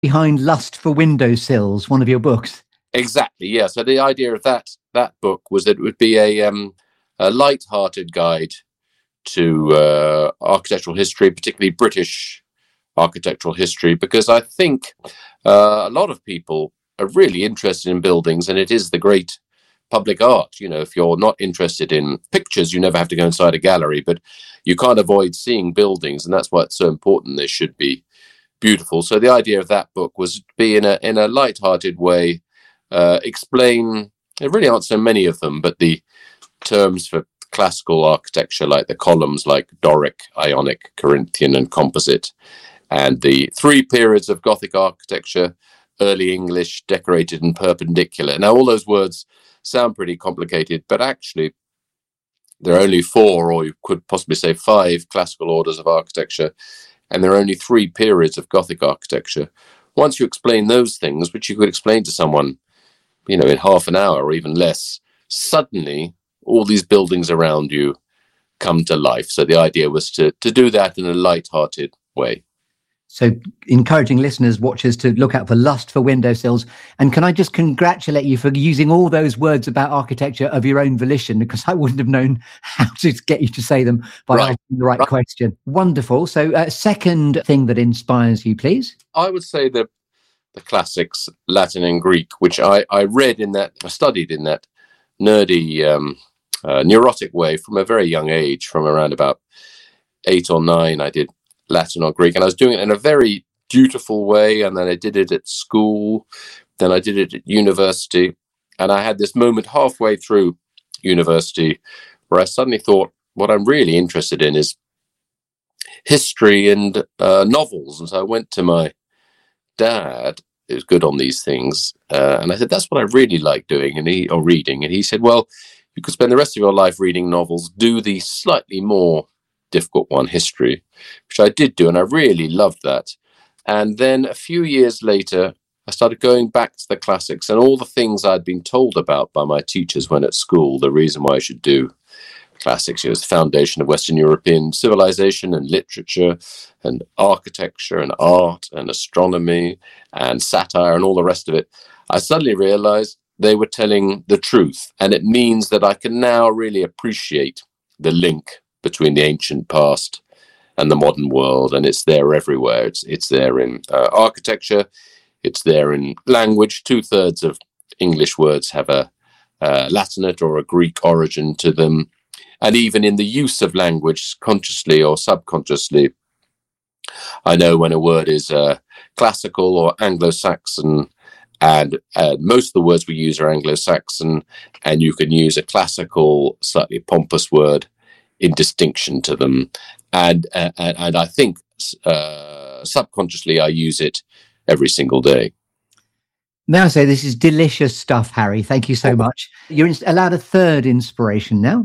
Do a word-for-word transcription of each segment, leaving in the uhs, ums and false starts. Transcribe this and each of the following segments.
behind Lust for Windowsills, one of your books. Exactly, yeah. So the idea of that that book was that it would be a, um, a light-hearted guide to uh, architectural history, particularly British architectural history, because I think uh, a lot of people are really interested in buildings, and it is the great public art. You know, if you're not interested in pictures, you never have to go inside a gallery, but you can't avoid seeing buildings, and that's why it's so important they should be beautiful. So the idea of that book was to be in a in a light-hearted way, uh, explain, there really aren't so many of them, but the terms for classical architecture, like the columns like Doric, Ionic, Corinthian and Composite, and the three periods of Gothic architecture, early English, decorated and perpendicular. Now all those words sound pretty complicated, but actually there are only four, or you could possibly say five, classical orders of architecture, and there are only three periods of Gothic architecture. Once you explain those things, which you could explain to someone, you know, in half an hour or even less, suddenly all these buildings around you come to life. So the idea was to to do that in a light-hearted way. So encouraging listeners, watchers, to look out for Lust for Windowsills. And can I just congratulate you for using all those words about architecture of your own volition, because I wouldn't have known how to get you to say them by Right. asking the right, Right. question. Wonderful. So uh, second thing that inspires you, please. I would say the the classics, Latin and Greek, which I, I read in that, I studied in that nerdy, um, uh, neurotic way from a very young age. From around about eight or nine, I did Latin or Greek, and I was doing it in a very dutiful way, and then I did it at school, then I did it at university, and I had this moment halfway through university where I suddenly thought, what I'm really interested in is history and uh, novels. And so I went to my dad, who's good on these things, uh, and I said, that's what I really like doing, and he or reading. And he said, well, you could spend the rest of your life reading novels, do the slightly more difficult one, history, which I did do, and I really loved that. And then a few years later, I started going back to the classics and all the things I'd been told about by my teachers when at school, the reason why I should do classics. It was the foundation of Western European civilization and literature and architecture and art and astronomy and satire and all the rest of it. I suddenly realized they were telling the truth, and it means that I can now really appreciate the link between the ancient past and the modern world, and it's there everywhere. It's it's there in uh, architecture, it's there in language. Two thirds of English words have a uh, Latinate or a Greek origin to them, and even in the use of language, consciously or subconsciously, I know when a word is uh, classical or Anglo-Saxon, and uh, most of the words we use are Anglo-Saxon, and you can use a classical, slightly pompous word in distinction to them. And uh, and, and I think uh, subconsciously I use it every single day. May I say, this is delicious stuff, Harry. Thank you so much. You're ins- allowed a third inspiration now.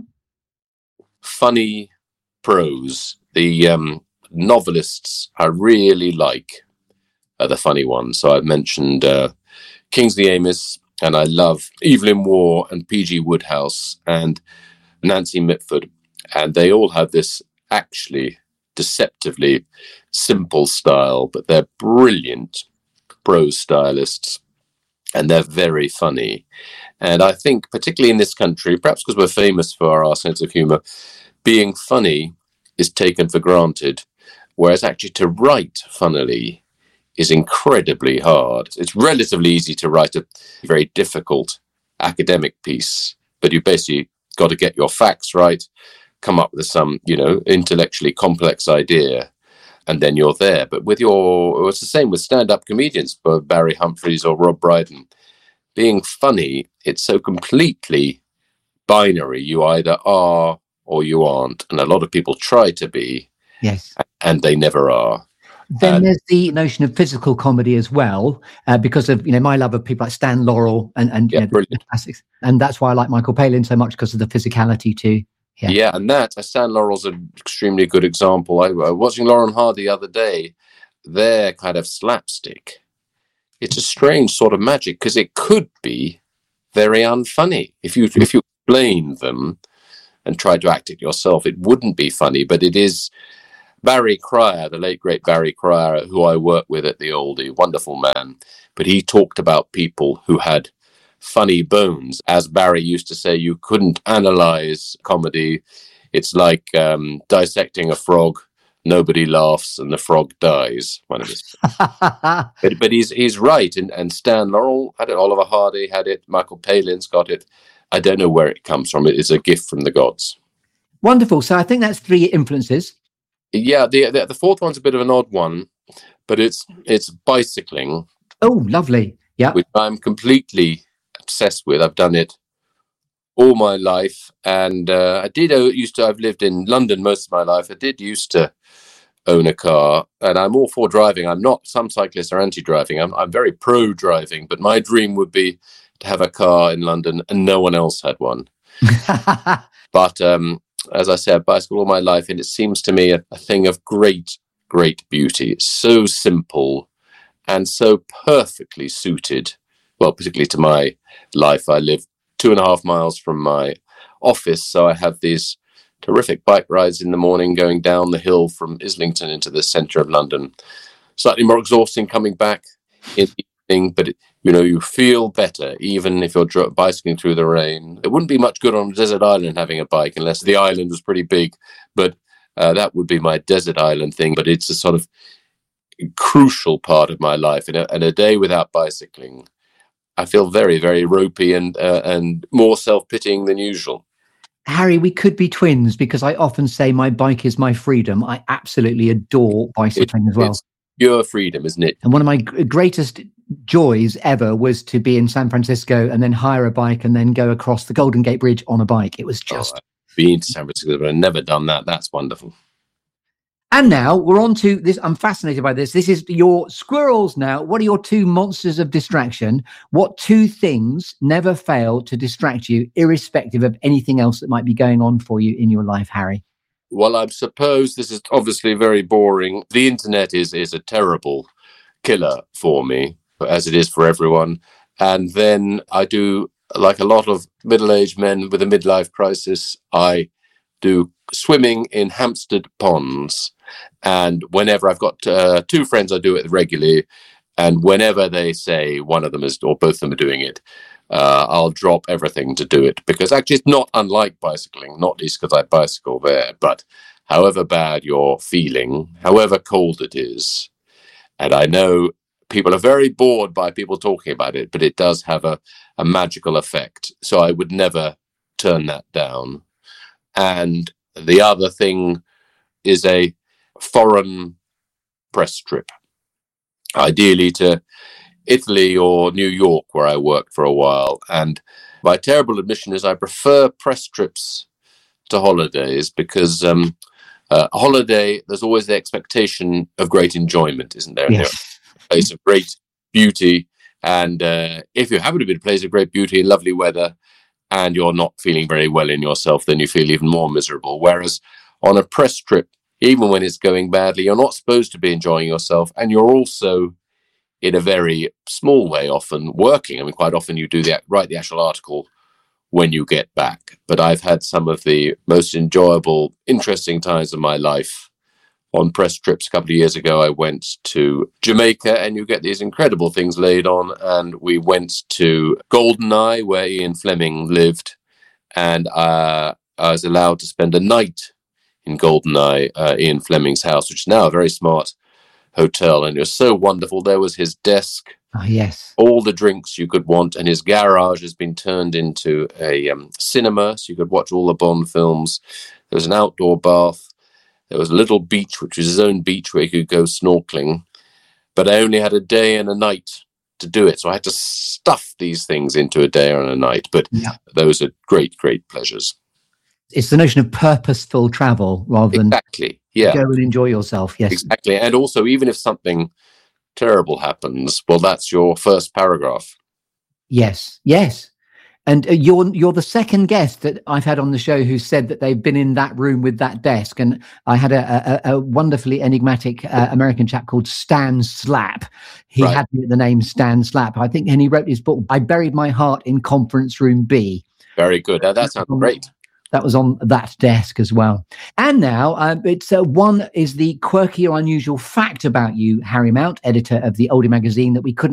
Funny prose. The um, novelists I really like are the funny ones. So I've mentioned uh, Kingsley Amis, and I love Evelyn Waugh and P G Wodehouse and Nancy Mitford. And they all have this actually deceptively simple style, but they're brilliant prose stylists, and they're very funny. And I think, particularly in this country, perhaps because we're famous for our sense of humor, being funny is taken for granted, whereas actually to write funnily is incredibly hard. It's relatively easy to write a very difficult academic piece, but you basically got to get your facts right, come up with some, you know, intellectually complex idea, and then you're there. But with your, it's the same with stand-up comedians, Barry Humphries or Rob Brydon. Being funny, it's so completely binary. You either are or you aren't. And a lot of people try to be, Yes, and they never are. Then And- there's the notion of physical comedy as well, uh, because of, you know, my love of people like Stan Laurel and, and you Yeah, know, the, brilliant. the classics. And that's why I like Michael Palin so much, because of the physicality too. Yeah. Yeah, and that, Stan Laurel's an extremely good example. I was watching Lauren Hardy the other day. Their kind of slapstick, it's a strange sort of magic, because it could be very unfunny. If you if you explain them and try to act it yourself, it wouldn't be funny, but it is Barry Cryer, the late great Barry Cryer, who I worked with at the Oldie, wonderful man. But he talked about people who had funny bones. As Barry used to say, you couldn't analyze comedy. It's like um, dissecting a frog. Nobody laughs and the frog dies. One of his. but but he's he's right. And, and Stan Laurel had it. Oliver Hardy had it. Michael Palin's got it. I don't know where it comes from. It is a gift from the gods. Wonderful. So I think that's three influences. Yeah, the, the the fourth one's a bit of an odd one, but it's it's bicycling. Oh, lovely. Yeah. Which I'm completely obsessed with. I've done it all my life. And uh, I did uh, used to, I've lived in London most of my life. I did used to own a car, and I'm all for driving. I'm not, some cyclists are anti-driving. I'm, I'm very pro-driving, but my dream would be to have a car in London and no one else had one. But um, as I said, I've bicycled all my life, and it seems to me a, a thing of great, great beauty. It's so simple and so perfectly suited, well, particularly to my life. I live two and a half miles from my office, so I have these terrific bike rides in the morning going down the hill from Islington into the centre of London. Slightly more exhausting coming back in the evening, but it, you know, you feel better even if you're dr- bicycling through the rain. It wouldn't be much good on a desert island having a bike unless the island was pretty big, but uh, that would be my desert island thing. But it's a sort of crucial part of my life, and a, and a day without bicycling, I feel very, very ropey and uh, and more self-pitying than usual. Harry, we could be twins, because I often say my bike is my freedom. I absolutely adore bicycling it, as well. It's your freedom, isn't it? And one of my g- greatest joys ever was to be in San Francisco and then hire a bike and then go across the Golden Gate Bridge on a bike. It was just... Oh, I've been to San Francisco, but I've never done that. That's wonderful. And now we're on to this. I'm fascinated by this. This is your squirrels now. What are your two monsters of distraction? What two things never fail to distract you, irrespective of anything else that might be going on for you in your life, Harry? Well, I suppose this is obviously very boring. The internet is, is a terrible killer for me, as it is for everyone. And then I do, like a lot of middle-aged men with a midlife crisis, I do swimming in Hampstead ponds. And whenever I've got uh, two friends, I do it regularly. And whenever they say one of them is, or both of them are doing it, uh, I'll drop everything to do it. Because actually it's not unlike bicycling, not least because I bicycle there. But however bad you're feeling, however cold it is, and I know people are very bored by people talking about it, but it does have a, a magical effect. So I would never turn that down. And the other thing is a foreign press trip, ideally to Italy or New York, where I worked for a while. And my terrible admission is I prefer press trips to holidays, because um, uh, a holiday, there's always the expectation of great enjoyment, isn't there? Yes. A place of great beauty. And uh, if you happen to be in a place of great beauty and lovely weather, and you're not feeling very well in yourself, then you feel even more miserable. Whereas on a press trip, even when it's going badly, you're not supposed to be enjoying yourself. And you're also, in a very small way, often working. I mean, quite often you do the write the actual article when you get back. But I've had some of the most enjoyable, interesting times of my life on press trips. A couple of years ago, I went to Jamaica, and you get these incredible things laid on. And we went to Goldeneye, where Ian Fleming lived. And uh, I was allowed to spend a night in Goldeneye, uh, Ian Fleming's house, which is now a very smart hotel. And it was so wonderful. There was his desk. Oh, yes. All the drinks you could want. And his garage has been turned into a um, cinema, so you could watch all the Bond films. There was an outdoor bath. There was a little beach, which was his own beach, where you could go snorkeling. But I only had a day and a night to do it. So I had to stuff these things into a day and a night. But yeah. Those are great, great pleasures. It's the notion of purposeful travel rather than exactly, yeah. go and enjoy yourself. Yes, exactly. And also, even if something terrible happens, well, that's your first paragraph. Yes, yes. And uh, you're you're the second guest that I've had on the show who said that they've been in that room with that desk. And I had a, a, a wonderfully enigmatic uh, American chap called Stan Slap. He right. had the name Stan Slap, I think, and he wrote his book, I Buried My Heart in Conference Room B. Very good. Now, that sounds great. That was on that desk as well. And now um, it's uh, one is the quirky or unusual fact about you, Harry Mount, editor of the Oldie magazine, that we couldn't